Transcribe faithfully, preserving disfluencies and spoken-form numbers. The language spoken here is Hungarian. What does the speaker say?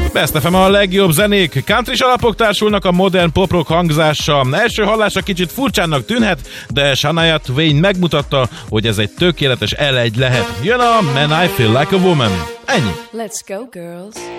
Best ef em a legjobb zenék. Country-s alapok társulnak a modern pop-rock hangzással. Első hallásra kicsit furcsának tűnhet, de Shania Twain megmutatta, hogy ez egy tökéletes elegy lehet. Jön a Man I Feel Like a Woman. Ennyi. Let's go, girls.